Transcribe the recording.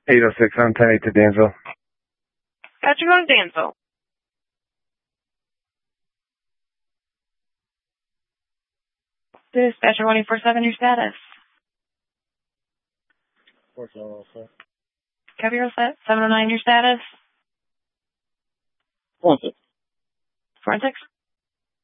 806 on 10-8 to Dansville. Got you going to Dansville. Dispatcher 24/7, your status. 4706. Copy your set. 709, your status. 46. 46.